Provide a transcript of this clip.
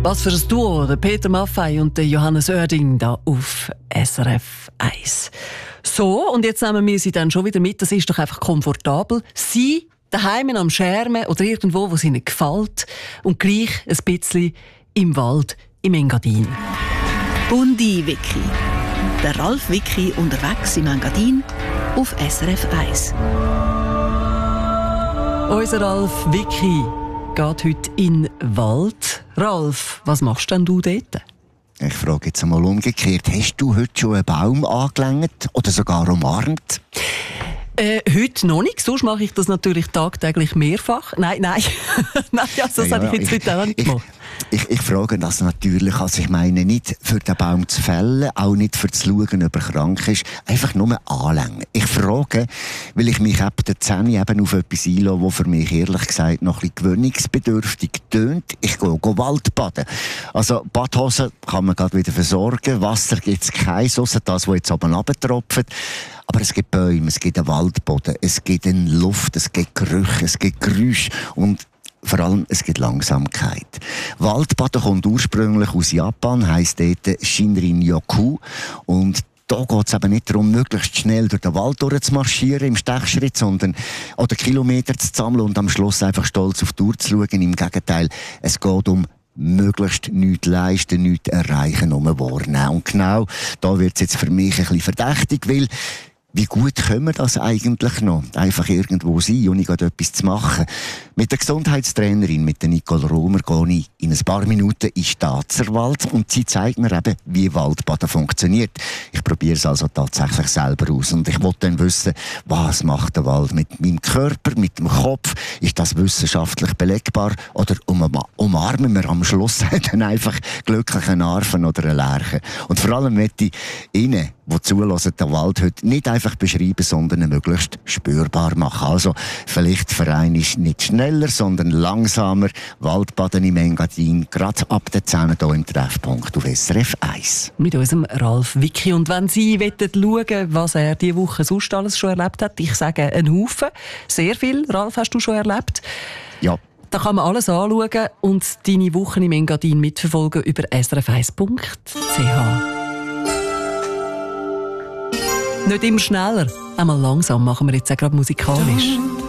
Was für ein Duo, der Peter Maffay und der Johannes Oerding da auf SRF 1. So, und jetzt nehmen wir sie dann schon wieder mit. Das ist doch einfach komfortabel. Sie daheim am Schermen oder irgendwo, wo es ihnen gefällt. Und gleich ein bisschen im Wald, im Engadin. Bundi-Wiki. Der Ralf Wiki unterwegs im Engadin auf SRF 1. Unser Ralf Wiki geht heute in den Wald. Ralf, was machst denn du dort? Ich frage jetzt einmal umgekehrt. Hast du heute schon einen Baum angelangt oder sogar umarmt? Heute noch nicht. Sonst mache ich das natürlich tagtäglich mehrfach. Nein. Nein, also das habe ich jetzt heute auch nicht gemacht. Ich frage das natürlich. Also ich meine nicht für den Baum zu fällen, auch nicht für zu schauen, ob er krank ist. Einfach nur anlängen. Ich frage, weil ich mich ab der 10 eben auf etwas einlasse, das für mich ehrlich gesagt noch ein bisschen gewöhnungsbedürftig tönt. Ich gehe Waldbaden. Also Badhosen kann man gerade wieder versorgen. Wasser gibt es keins, ausser das, was jetzt oben runtertropft. Aber es gibt Bäume, es gibt einen Waldboden, es gibt eine Luft, es gibt Gerüche, es gibt Geräusche und vor allem, es gibt Langsamkeit. Waldbaden kommt ursprünglich aus Japan, heisst dort Shinrin-yoku. Und da geht es eben nicht darum, möglichst schnell durch den Wald durchzumarschieren im Stechschritt, sondern oder Kilometer zu sammeln und am Schluss einfach stolz auf die Uhr zu schauen. Im Gegenteil, es geht um möglichst nichts leisten, nichts erreichen, nur wahrnehmen. Und genau da wird es jetzt für mich ein bisschen verdächtig, weil wie gut können wir das eigentlich noch? Einfach irgendwo sein und nicht etwas zu machen. Mit der Gesundheitstrainerin, mit der Nicole Romer, gehe ich in ein paar Minuten in den Staatserwald und sie zeigt mir eben, wie Waldbaden funktioniert. Ich probiere es also tatsächlich selber aus und ich wollte dann wissen, was macht der Wald mit meinem Körper, mit dem Kopf? Ist das wissenschaftlich belegbar oder umarmen wir am Schluss dann einfach glücklichen Arfen oder eine Lerche? Und vor allem möchte ich Ihnen, die zulassen, den Wald heute nicht einfach beschreiben, sondern möglichst spürbar machen. Also vielleicht für einen ist nicht schneller, sondern langsamer. Waldbaden im Engadin, gerade ab der 10 hier im Treffpunkt auf SRF 1. Mit unserem Ralf Wiki. Und wenn Sie schauen, was er diese Woche sonst alles schon erlebt hat, ich sage einen Haufen, sehr viel. Ralf, hast du schon erlebt? Ja. Da kann man alles anschauen und deine Wochen im Engadin mitverfolgen über srf1.ch. Nicht immer schneller, einmal langsam machen wir jetzt auch gerade musikalisch.